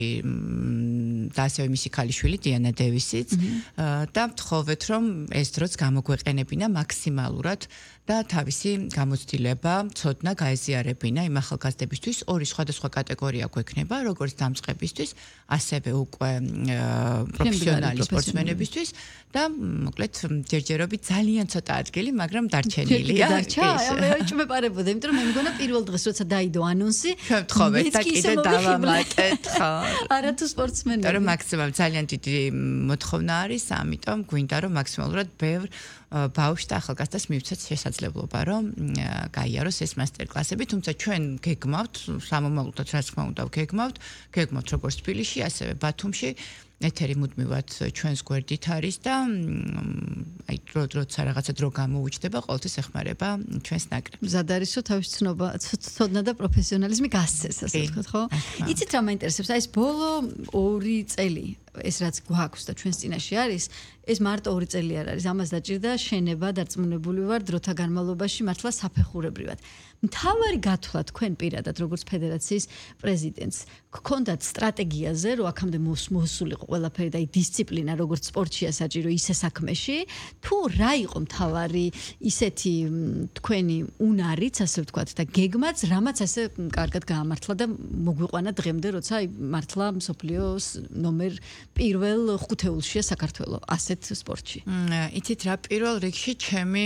და ასევე მისი ქალიშვილი დიანა დევისიც და მთხოვეთ რომ ეს დროც გამოგვეყენებინა მაქსიმალურად და თავისი გამოცდილება ცოდნა გაეზიარებინა იმ ახალგაზრდებისთვის ორი სხვადასხვა კატეგორია გვექნება როგორც დამწყებისთვის ასევე უკვე პროფესიონალი სპორტსმენებისთვის და მოკლედ ჯერჯერობით ძალიან ცოტა ადგილი მაგრამ დარჩენილია მე ვეჭმეპარებოდა იმიტომ რომ მე მგონა პირველ დღეს როცა დაიდო ანონსი ჩვენ ვთხოვეთ და კიდე დავამატეთ ხო არა თუ სპორტსმენები და რომ მაქსიმალურად ძალიან დიდი მოთხოვნა არის ამიტომ გვინდა რომ მაქსიმალურად ბევრ ბავშვს და ახალგაზრდას მივცეთ შესაძლებლობა რომ გაიაროს ეს მასტერკლასები თუმცა ჩვენ გეგმავთ სამომავლოდ რაც თქმა უნდა გეგმავთ როგორც თბილისში ასევე ბათუმში ეთერი მუდმივად ჩვენს გვერდით არის და აი როცა რაღაცა დრო გამოუჩნდება ყოველთვის ეხმარება ჩვენს ნაკრებს. მზად არის რომ თავის ცოდნა და პროფესიონალიზმი გასცეს ასე ვთქვათ ხო? იცით რა მაინტერესებს? აი ეს ბოლო 2 წელი ეს რაც გვაქვს და ჩვენს წინაშე არის ეს მარტო 2 წელი არ არის ამას დაჭირდა შენება დარწმუნებული ვარ დროთა განმავლობაში მართლა საფეხურებრივად მთავარი გათვლა თქვენ პირადად როგორც ფედერაციის პრეზიდენტს გქონდათ სტრატეგიაზე რომ აქამდე მოსულიყო ყველაფერი და დისციპლინა როგორც სპორტშია საჭირო ისე საქმეში თუ რა იყო მთავარი ისეთი თქვენი უნარიც ასე ვთქვათ და გეგმაც რამაც ასე კარგად გაამართლა და მოგვიყვანა დღემდე როცა მართლა მსოფლიოს ნომერ პირველ ხუთეულშია საქართველოს ასეთ სპორტში. იცით რა პირველ რიგში ჩემი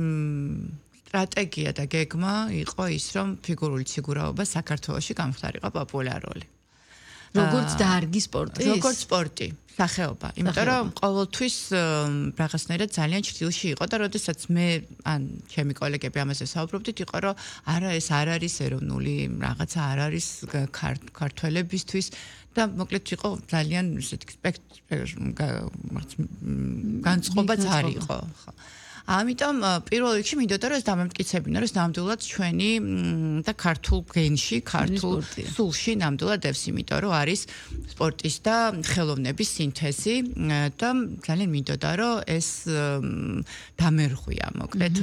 სტრატეგია და გეგმა იყო ის რომ ფიგურული ციგურაობა საქართველოში გამხდარიყო პოპულარული. როგორც დარგი სპორტი? როგორც სპორტი, სახეობა. იმიტომ რომ ყოველთვის რაღაცნაირად ძალიან ჭრილში იყო და როდესაც მე ან ჩემი კოლეგები ამაზე საუბრობდით, იყო რომ არა ეს არ არის ეროვნული რაღაცა არ არის ქართველებისთვის და მოკლედ იყო ძალიან ისეთი განწყობაც არ იყო, ხო. ამიტომ პირველ რიგში მინდოდა რომ ეს დამემტკიცებინა რომ ნამდვილად ჩვენი და ქართულ გენში, ქართულ სულში ნამდვილად დევს, იმიტომ რომ არის სპორტის და ხელოვნების სინთეზი და ძალიან მინდოდა რომ ეს დამერხვია მოკლედ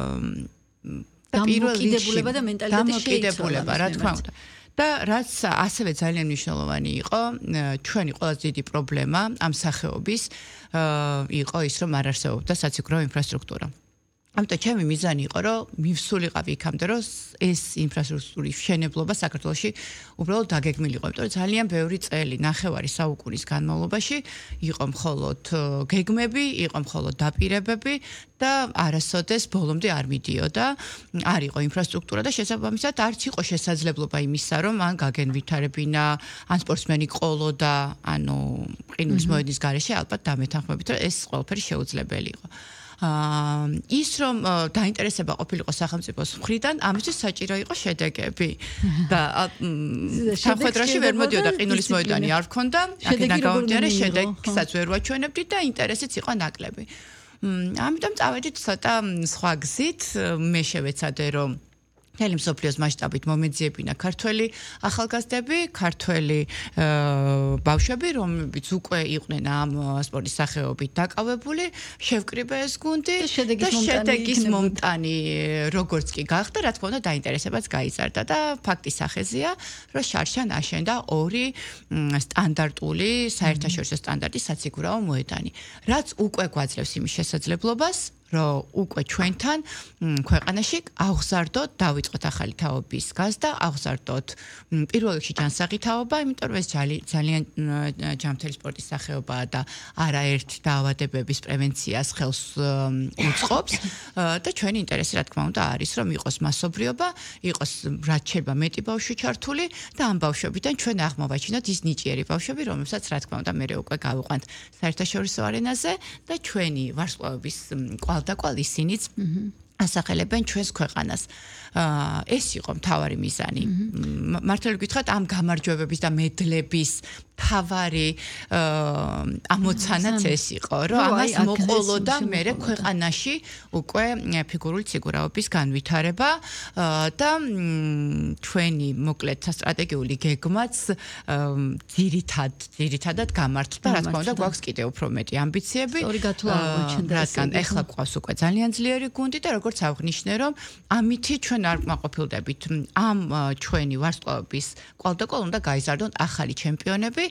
და პირველ რიგში და მენტალიტეტი დამოკიდებულება რა თქმა უნდა და რაც ასევე ძალიან მნიშვნელოვანი იყო ჩვენი ყველაზე დიდი პრობლემა ამ სახეობის იყო ის რომ არ არსებობდა საციგროვო ინფრასტრუქტურა. ამიტომ ჩემი მიზანი იყო რომ მივსულიყავი იქამდე რომ ეს ინფრასტრუქტურის მშენებლობა საქართველოში უბრალოდ დაგეგმილიყო, იმიტომ რომ ძალიან ბევრი წელი, ნახევარი საუკუნის განმავლობაში იყო მხოლოდ გეგმები, იყო მხოლოდ დაპირებები და არასოდეს ბოლომდე არ მიდიოდა, არ იყო ინფრასტრუქტურა და შესაბამისად არც იყო შესაძლებლობა იმისა, რომ ან გაგენვითარებინა, ან სპორტსმენი ყოლოდა, ანუ ყინულის მოედნის გარეშე ალბათ დამეთანხმებით, რომ ეს ყველაფერი შეუძლებელი იყო. ის რომ დაინტერესება ყოფილიყო სახელმწიფოს მხრიდან, ამისთვის საჭირო იყო შედეგები. და სამხედროში ვერ მოდიოდა ყინულის მოედანი არ ვქონდა, აქედან გამომდინარე შედეგსაც ვერ ვაჩვენებდით და ინტერესიც იყო ნაკლები. ამიტომ წავედით ცოტა სხვა გზით, მე შევეცადე რომ მთელი მსოფლიოს მასშტაბით მომეძიებინა ქართველი ახალგაზრდები, ქართველი ბავშვები, რომლებიც უკვე იყვნენ ამ სპორტის სახეობით დაკავებული, შევკრიბე ეს გუნდი და შედეგის მომტანი როგორც კი გახდა, რა თქმა უნდა დაინტერესებაც გაიზარდა და ფაქტის სახეზეა, რომ შარშან აშენდა 2 სტანდარტული, საერთაშორისო სტანდარტის საციგურაო მოედანი, რაც უკვე გვაძლევს იმის შესაძლებლობას რომ უკვე ჩვენთან ქვეყანაში აღზარდოთ, დავიწყოთ ახალი თაობის გაზრდა, აღზარდოთ პირველ რიგში ჯანსაღი თაობა, იმიტომ რომ ეს ძალიან ჯანმრთელი სპორტის სახეობაა და არაერთ დაავადებების პრევენციას ხელს უწყობს და ჩვენი ინტერესი რა თქმა უნდა არის რომ იყოს მასობრიობა, იყოს რაც შეიძლება მეტი ბავშვი ჩართული და ამ ბავშვებიდან ჩვენ აღმოვაჩინოთ ის ნიჭიერი ბავშვები, რომლებსაც რა თქმა უნდა მე უკვე გავიყვანთ საერთაშორისო არენაზე და ჩვენი ვარსკვლავების და ისინიც ასახელებენ ჩვენს ქვეყანას. ეს იყო მთავარი მიზანი. მართალი გითხრათ, ამ გამარჯვებების და მედლების მთავარი ამოცანაც ეს იყო, რომ ამას მოყოლოდა მერე ქვეყანაში უკვე ფიგურული ციგურაობის განვითარება და ჩვენი მოკლედ სტრატეგიული გეგმაც ძირითადად გამართლდა, რა თქმა უნდა, გვაქვს კიდე უფრო მეტი ამბიციები. სწორი გათვლა აღმოჩნდა. რადგან ეხლა გვყავს უკვე ძალიან ძლიერი გუნდი და როგორც აღნიშნე, რომ ამითი ჩვენ არ ვკმაყოფილდებით. ამ ჩვენი ვარსკვლავების კვალდაკვალ უნდა გაიზარდონ ახალი ჩემპიონები